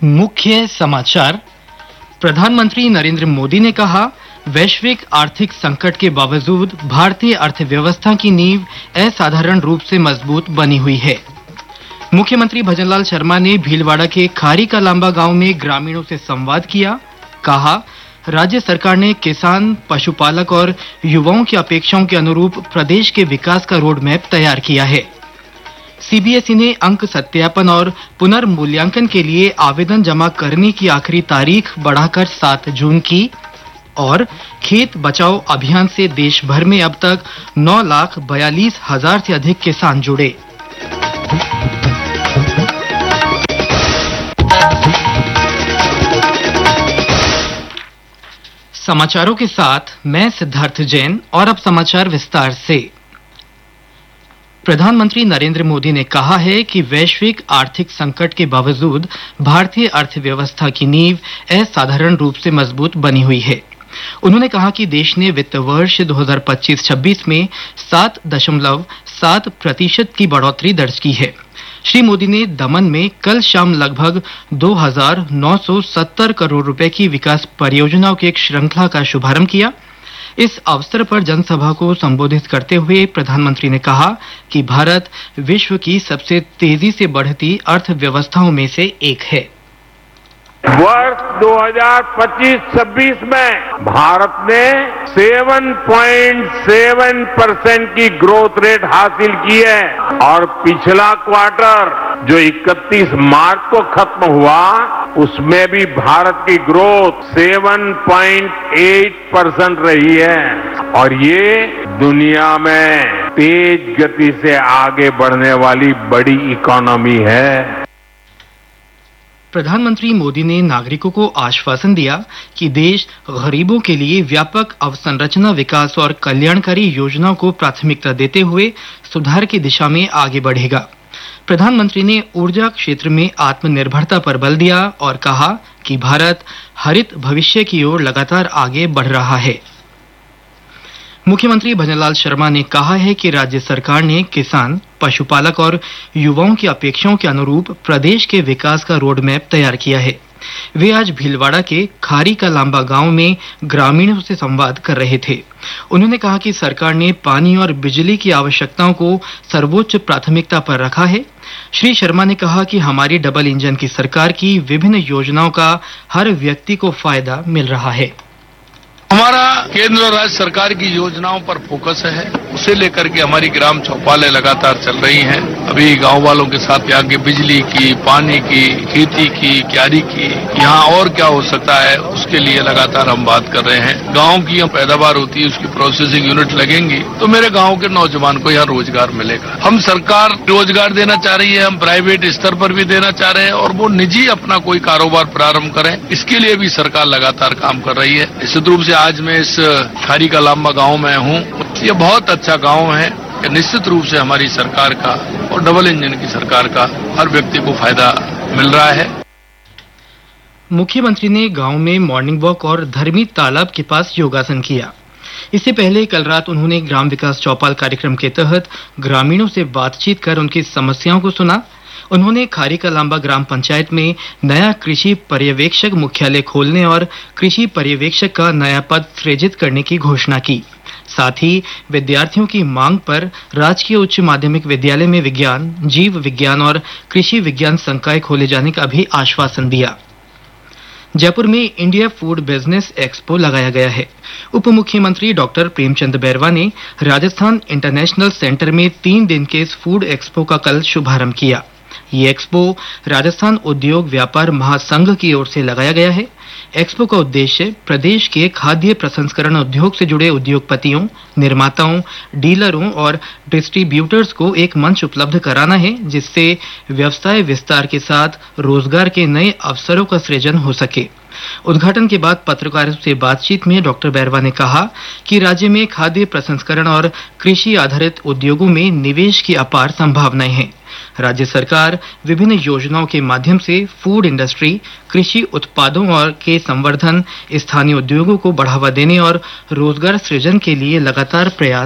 मुख्य समाचार। प्रधानमंत्री नरेंद्र मोदी ने कहा, वैश्विक आर्थिक संकट के बावजूद भारतीय अर्थव्यवस्था की नींव असाधारण रूप से मजबूत बनी हुई है। मुख्यमंत्री भजनलाल शर्मा ने भीलवाड़ा के खारी का लांबा गांव में ग्रामीणों से संवाद किया। कहा, राज्य सरकार ने किसान, पशुपालक और युवाओं की अपेक्षाओं के अनुरूप प्रदेश के विकास का रोड मैप तैयार किया है। सीबीएसई ने अंक सत्यापन और पुनर्मूल्यांकन के लिए आवेदन जमा करने की आखिरी तारीख बढ़ाकर 7 जून की। और खेत बचाओ अभियान से देश भर में अब तक 9,42,000 से अधिक किसान जुड़े। समाचारों के साथ मैं सिद्धार्थ जैन। और अब समाचार विस्तार से। प्रधानमंत्री नरेंद्र मोदी ने कहा है कि वैश्विक आर्थिक संकट के बावजूद भारतीय अर्थव्यवस्था की नींव असाधारण रूप से मजबूत बनी हुई है। उन्होंने कहा कि देश ने वित्त वर्ष 2025-26 में 7.7% की बढ़ोतरी दर्ज की है। श्री मोदी ने दमन में कल शाम लगभग 2,970 करोड़ रुपए की विकास परियोजनाओं की एक श्रृंखला का शुभारंभ किया। इस अवसर पर जनसभा को संबोधित करते हुए प्रधानमंत्री ने कहा कि भारत विश्व की सबसे तेजी से बढ़ती अर्थव्यवस्थाओं में से एक है। वर्ष 2025-26 में भारत ने 7.7% की ग्रोथ रेट हासिल की है और पिछला क्वार्टर जो 31 मार्च को खत्म हुआ उसमें भी भारत की ग्रोथ 7.8% रही है और ये दुनिया में तेज गति से आगे बढ़ने वाली बड़ी इकोनॉमी है। प्रधानमंत्री मोदी ने नागरिकों को आश्वासन दिया कि देश गरीबों के लिए व्यापक अवसंरचना विकास और कल्याणकारी योजनाओं को प्राथमिकता देते हुए सुधार की दिशा में आगे बढ़ेगा। प्रधानमंत्री ने ऊर्जा क्षेत्र में आत्मनिर्भरता पर बल दिया और कहा कि भारत हरित भविष्य की ओर लगातार आगे बढ़ रहा है। मुख्यमंत्री भजनलाल शर्मा ने कहा है कि राज्य सरकार ने किसान, पशुपालक और युवाओं की अपेक्षाओं के अनुरूप प्रदेश के विकास का रोड मैप तैयार किया है। वे आज भीलवाड़ा के खारी का लांबा गांव में ग्रामीणों से संवाद कर रहे थे। उन्होंने कहा कि सरकार ने पानी और बिजली की आवश्यकताओं को सर्वोच्च प्राथमिकता पर रखा है। श्री शर्मा ने कहा कि हमारी डबल इंजन की सरकार की विभिन्न योजनाओं का हर व्यक्ति को फायदा मिल रहा है। हमारा केंद्र और राज्य सरकार की योजनाओं पर फोकस है। उसे लेकर के हमारी ग्राम चौपालें लगातार चल रही हैं। अभी गांव वालों के साथ यहाँ के बिजली की, पानी की, खेती की, क्यारी की, यहाँ और क्या हो सकता है उसके लिए लगातार हम बात कर रहे हैं। गांव की यहाँ पैदावार होती है, उसकी प्रोसेसिंग यूनिट लगेंगी तो मेरे गांव के नौजवान को यहाँ रोजगार मिलेगा। हम सरकार रोजगार देना चाह रही है, हम प्राइवेट स्तर पर भी देना चाह रहे हैं और वो निजी अपना कोई कारोबार प्रारंभ करें, इसके लिए भी सरकार लगातार काम कर रही है। निश्चित रूप से आज मैं इस खारी का लांबा गांव में हूँ। ये बहुत अच्छा गांव है। निश्चित रूप से हमारी सरकार का और डबल इंजन की सरकार का हर व्यक्ति को फायदा मिल रहा है। मुख्यमंत्री ने गांव में मॉर्निंग वॉक और धर्मी तालाब के पास योगासन किया। इससे पहले कल रात उन्होंने ग्राम विकास चौपाल कार्यक्रम के तहत ग्रामीणों से बातचीत कर उनकी समस्याओं को सुना। उन्होंने खारी का लांबा ग्राम पंचायत में नया कृषि पर्यवेक्षक मुख्यालय खोलने और कृषि पर्यवेक्षक का नया पद सृजित करने की घोषणा की। साथ ही विद्यार्थियों की मांग पर राजकीय उच्च माध्यमिक विद्यालय में विज्ञान, जीव विज्ञान और कृषि विज्ञान संकाय खोले जाने का भी आश्वासन दिया। जयपुर में इंडिया फूड बिजनेस एक्सपो लगाया गया है। उप मुख्यमंत्री डॉक्टर प्रेमचंद बैरवा ने राजस्थान इंटरनेशनल सेंटर में 3 दिन के इस फूड एक्सपो का कल शुभारंभ किया। ये एक्सपो राजस्थान उद्योग व्यापार महासंघ की ओर से लगाया गया है। एक्सपो का उद्देश्य प्रदेश के खाद्य प्रसंस्करण उद्योग से जुड़े उद्योगपतियों, निर्माताओं, डीलरों और डिस्ट्रीब्यूटर्स को एक मंच उपलब्ध कराना है, जिससे व्यवसाय विस्तार के साथ रोजगार के नए अवसरों का सृजन हो सके। उद्घाटन के बाद पत्रकारों से बातचीत में डॉक्टर बैरवा ने कहा कि राज्य में खाद्य प्रसंस्करण और कृषि आधारित उद्योगों में निवेश की अपार संभावनाएं हैं। राज्य सरकार विभिन्न योजनाओं के माध्यम से फूड इंडस्ट्री, कृषि उत्पादों और के संवर्धन, स्थानीय उद्योगों को बढ़ावा देने और रोजगार सृजन के लिए लगातार प्रयास